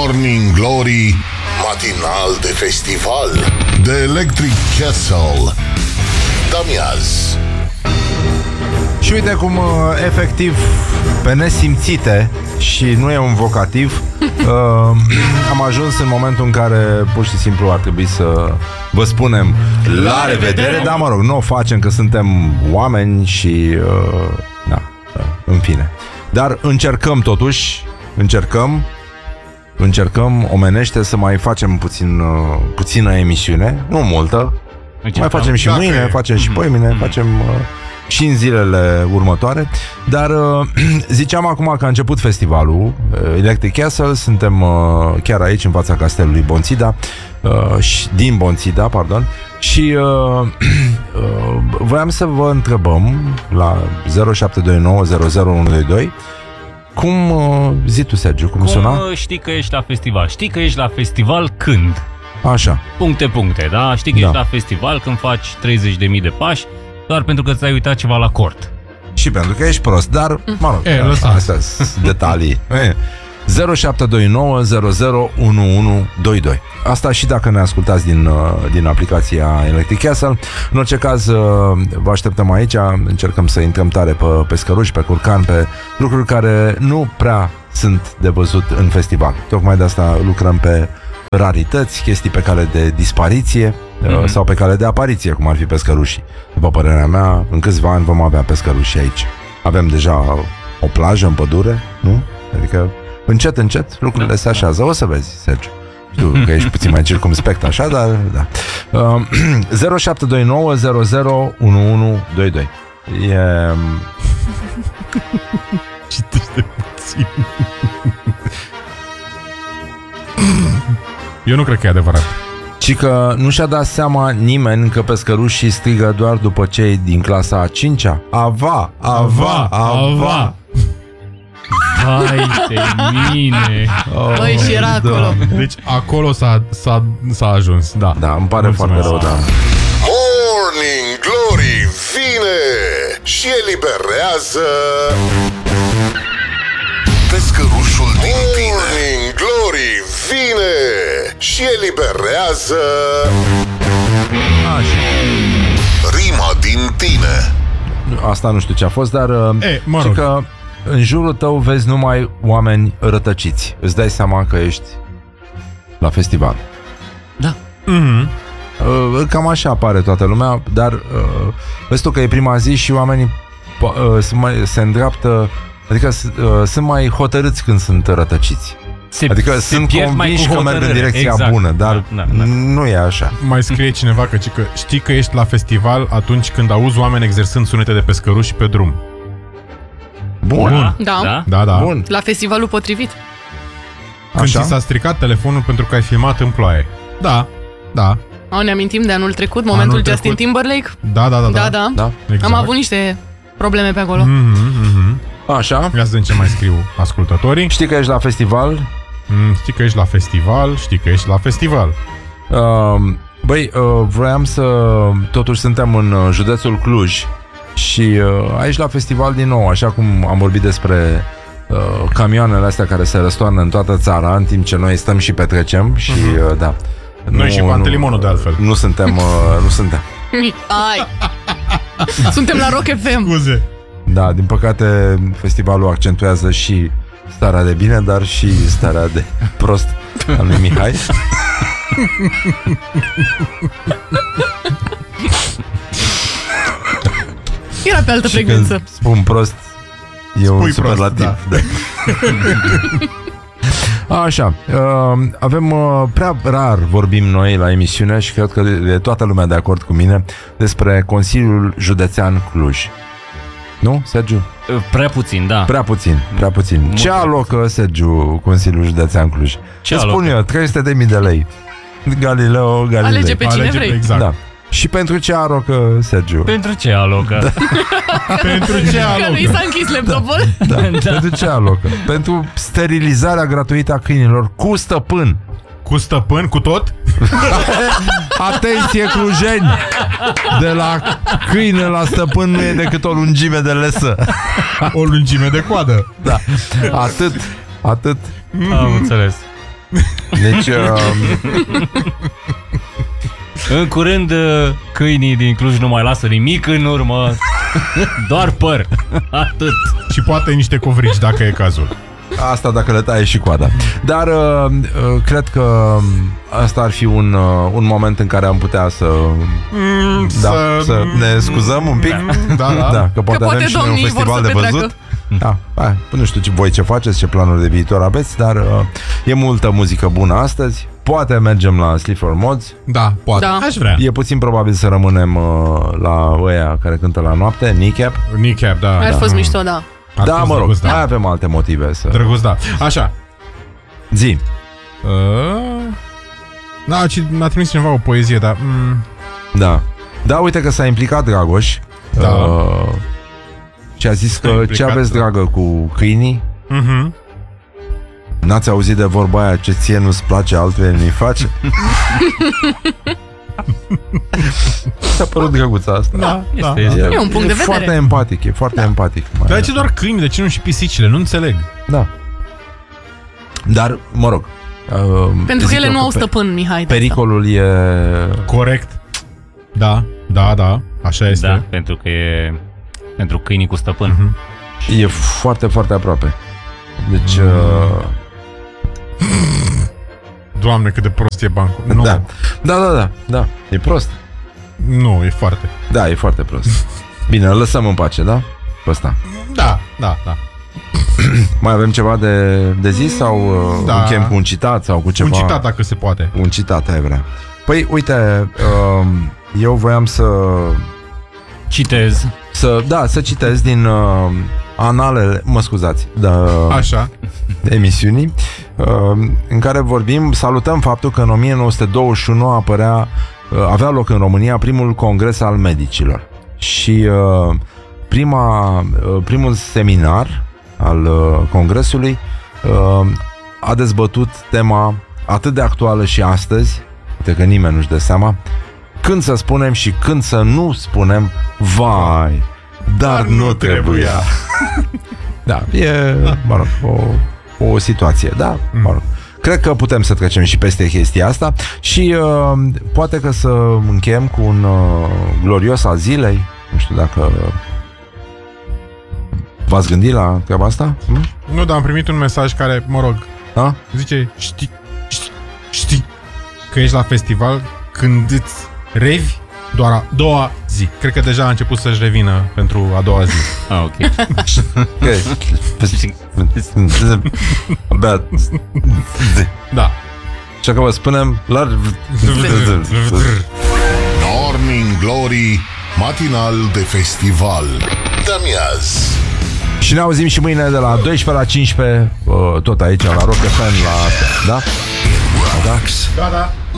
Morning Glory, matinal de festival de Electric Castle. Damiaz. Și uite cum efectiv pe nesimțite, și nu e un vocativ, am ajuns în momentul în care pur și simplu ar trebui să vă spunem la revedere. Dar mă rog, nu o facem că suntem oameni și în fine. Dar încercăm totuși, încercăm omenește să mai facem puțină emisiune, nu multă. Mai facem și mâine, facem și poimine, facem și în zilele următoare. Dar ziceam acum că a început festivalul Electric Castle. Suntem chiar aici în fața castelului Bonțida, din Bonțida, pardon. Și voiam să vă întrebăm la 0729 00122 cum, zi tu, Sergiu, cum suna? Știi că ești la festival? Știi că ești la festival când? Așa. Puncte, da? Știi că ești la festival când faci 30.000 de pași doar pentru că ți-ai uitat ceva la cort. Și pentru că ești prost, dar, mă rog, astea sunt detalii. 0729 001122. Asta și dacă ne ascultați din aplicația Electric Castle. În orice caz, vă așteptăm aici. Încercăm să intrăm tare pe scăruși, pe curcan, pe lucruri care nu prea sunt de văzut în festival. Tocmai de asta lucrăm pe rarități, chestii pe cale de dispariție sau pe cale de apariție, cum ar fi pescărușii. După părerea mea, în câțiva ani vom avea pescărușii aici. Avem deja o plajă în pădure, nu? Adică încet lucrurile se așează. O să vezi, Sergiu. Știu că ești puțin mai circumspect așa, dar da. 0729 001122. Citește puțin. Eu nu cred că e adevărat. Și că nu și-a dat seama nimeni că pescărușii strigă doar după cei din clasa a 5-a. Ava! Vai de mine! Băi, și era acolo. Deci acolo s-a ajuns, da. Da, îmi pare foarte rău, da. Morning Glory vine și eliberează pescărușul din tine. Morning Glory vine și eliberează rima din tine. Asta nu știu ce a fost, dar mă rog. că în jurul tău vezi numai oameni rătăciți. Îți dai seama că ești la festival. Da. Cam așa apare toată lumea. Dar vezi tu că e prima zi și oamenii se îndreaptă. Adică sunt mai hotărâți când sunt rătăciți. Adică sunt convinși că merg în direcția bună. Dar nu e așa. Mai scrie cineva că știi că ești la festival atunci când auzi oameni exersând sunete de pescăruși pe drum. Bun. Da. Bun. La festivalul potrivit. Când ți s-a stricat telefonul pentru că ai filmat în ploaie. Da. Ne amintim de anul trecut, momentul Justin Timberlake? Da. Exact. Am avut niște probleme pe acolo. Așa. Ia să vedem ce mai scriu ascultătorii. Știi că ești la festival? Știi că ești la festival. Băi, vroiam să... Totuși suntem în județul Cluj și aici la festival din nou, așa cum am vorbit despre camioanele astea care se răstoarnă în toată țara, în timp ce noi stăm și petrecem și da. Noi și Pantelimonul de altfel. Nu suntem. Ai. Suntem la Rock FM. Scuze. Da, din păcate festivalul accentuează și starea de bine, dar și starea de prost al lui Mihai. Era pe altă frecvență. Spun prost, e un superlativ. Da. Așa, avem prea rar vorbim noi la emisiune și cred că e toată lumea de acord cu mine despre Consiliul Județean Cluj. Nu, Sergiu? Prea puțin, da. Prea puțin. Ce alocă, Sergiu, Consiliul Județean Cluj? Ce spun eu, 300.000 de lei. Galilei. Alege pe cine vrei. Exact. Da. Și pentru ce alocă, Sergiu? Pentru ce alocă? Pentru ce alocă? Că nu-i s-a închis laptopul. Da. Pentru ce alocă? Pentru sterilizarea gratuită a câinilor cu stăpân. Cu stăpân, cu tot? Atenție, clujeni! De la câine la stăpân nu e decât o lungime de lesă. O lungime de coadă. Da. Atât. Am înțeles. Deci În curând, câinii din Cluj nu mai lasă nimic în urmă. Doar păr. Atât. Și poate niște covrici, dacă e cazul. asta dacă le taie și coada. Dar cred că asta ar fi un moment în care am putea să să ne scuzăm un pic. Da, că poate avem și noi un festival de văzut. Da, nu știu voi ce faceți, ce planuri de viitor aveți, dar e multă muzică bună astăzi. Poate mergem la Sleaford Mods. Da, poate. Da. Aș vrea. E puțin probabil să rămânem la ăia care cântă la noapte, Kneecap. Kneecap, da. Ar fost mișto, da. Da, mă rog, mai avem alte motive să... Drăguț, da. Așa. Zi. Da, mi-a trimis cineva o poezie, dar... Da. Da, uite că s-a implicat Dragoș. Da. Și a zis că ce aveți, dragă, cu câinii? N-ați auzit de vorba aia, ce ție nu-ți place, altuia nu-i face? S-a părut drăguța asta. Da. E un punct de vedere. Foarte empatic, e foarte empatic. Dar de ce doar câini? De ce nu și pisicile? Nu înțeleg. Da. Dar, mă rog, pentru că ele nu au stăpân, Mihai. Pericolul e... Corect. Da. Așa este. Da, pentru că e pentru câinii cu stăpân. E foarte, foarte aproape. Deci... Doamne, cât de prost e bancul. Nu. Da. E prost. Nu, e foarte. Da, e foarte prost. Bine, îl lăsăm în pace, da? Pe ăsta. Da. Mai avem ceva de zis sau încheiem cu un citat sau cu ceva? Un citat, dacă se poate. Un citat, ai vrea. Păi, uite, eu voiam să citez. Să citez din analele, Așa. emisiunii, în care salutăm faptul că în 1921 avea loc în România primul congres al medicilor. Și primul seminar al congresului a dezbătut tema atât de actuală și astăzi, uite că nimeni nu-și dă seama, când să spunem și când să nu spunem vai, dar nu trebuia. Da, e, mă rog, o situație, da, mă rog. Cred că putem să trecem și peste chestia asta și poate că să încheiem cu un glorios al zilei. Nu știu dacă v-ați gândit la treaba asta? Nu, dar am primit un mesaj care, mă rog, zice, știi că ești la festival când îți revi doar a doua zi. Cred că deja a început să-și revină pentru a doua zi. Ok. Da. Și că vă spunem Morning Glory, matinal de festival. Dă-mi-azi. Și ne auzim și mâine de la 12 la 15, tot aici la Rock FM, la... Da? Da.